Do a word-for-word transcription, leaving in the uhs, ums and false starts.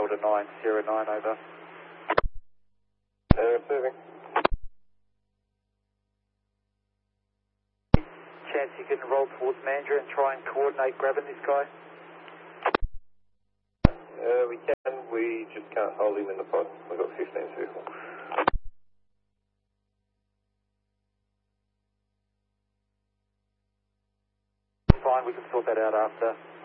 Delta nine zero nine, over. Uh, receiving. Chance you can roll towards Mandurah and try and coordinate grabbing this guy? Uh, we can, we just can't hold him in the pod. We've got fifteen vehicle. Fine, we can sort that out after.